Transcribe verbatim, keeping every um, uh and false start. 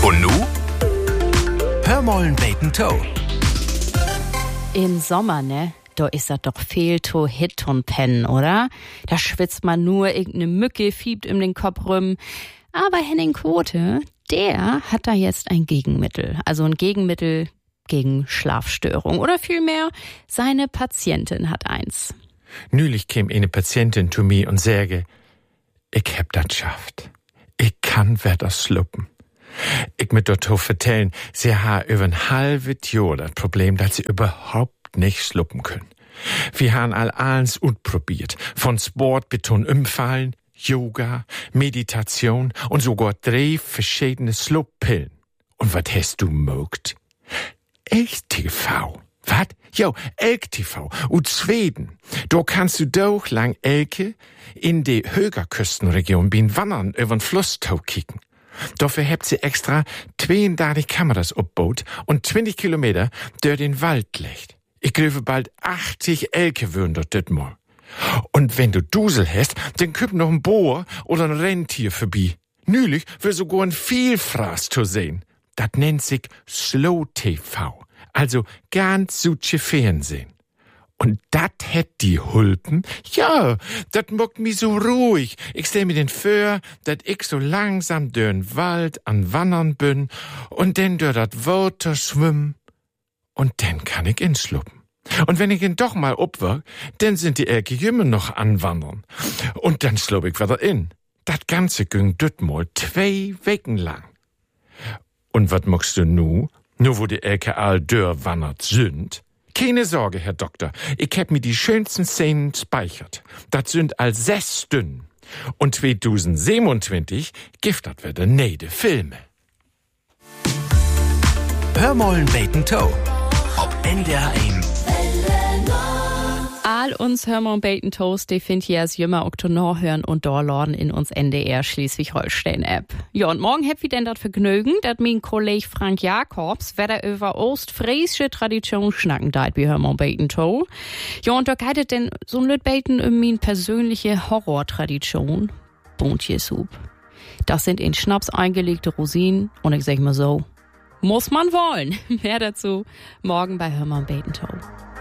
Und nu? Hör mollen beten Toe. Im Sommer, ne? Da ist das doch viel to hit und pennen, oder? Da schwitzt man nur, irgendeine Mücke fiebt um den Kopf rum. Aber Henning Quote, der hat da jetzt ein Gegenmittel. Also ein Gegenmittel gegen Schlafstörung. Oder vielmehr, seine Patientin hat eins. Neulich käm eine Patientin zu mir und säge, ich hab das geschafft. Ich kann wieder sluppen. Ich mit dort vertellen, sie ha über ein halbes Jahr das Problem, dass sie überhaupt nicht sluppen können. Wir haben all alles utprobiert. Von Sport bis zum Umfallen, Yoga, Meditation und sogar drei verschiedene Slupppillen. Und was hast du mögt? Elk T V. Was? Jo, Elk T V. Und Schweden. Da kannst du doch lang Elke in die Högerküstenregion bin wandern über den Flusstau kicken. Dafür habt sie extra zweiunddreißig Kameras aufgebaut und zwanzig Kilometer durch den Wald legt. Ich glaube bald achtzig Elke würden dort das mal. Und wenn du Dusel hast, dann kommt noch ein Bohr oder ein Rentier vorbei. Neulich wird sogar ein Vielfraß zu sehen. Das nennt sich Slow T V. Also ganz südsche Fernsehen. Und dat hätt die Hulpen? Ja, dat mockt mi so ruhig. Ich stell mir den vor, dat ich so langsam dörn Wald an Wandern bin und denn dör dat Water schwimm und dann kann ich inschluppen. Und wenn ich ihn doch mal obwerk, dann sind die Elke immer noch anwandern. Und dann schlupp ich wieder in. Dat Ganze ging düt mal zwei Wochen lang. Und wat mockst du nu? Nur wo die Elke all dör wandert sind? Keine Sorge, Herr Doktor. Ich hab mir die schönsten Szenen speichert. Das sind all sechs Stunden. Und zwanzig siebenundzwanzig giftet wir de neide Filme. Hör mollen beten Toe. Ob N D R eins. All uns Hörmer und Bacon Toast, die findet ihr als Jümmer Oktober hören und dorladen in uns N D R Schleswig-Holstein-App. Ja, und morgen habt ihr denn das Vergnügen, dass mein Kollege Frank Jakobs wieder über ostfriesische Tradition schnacken deit wie Hörmer und Bacon Toast. Ja, und da geht es denn so ein Bacon um meine persönliche Horrortradition, Bontjesoup. Das sind in Schnaps eingelegte Rosinen und ich sag mal so, muss man wollen. Mehr dazu morgen bei Hörmer und Bacon Toast.